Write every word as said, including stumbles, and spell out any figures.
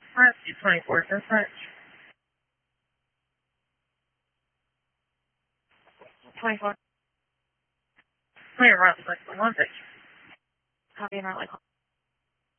Rescue twenty-four, so French. twenty-four. Clear, route six one six. Copy and route like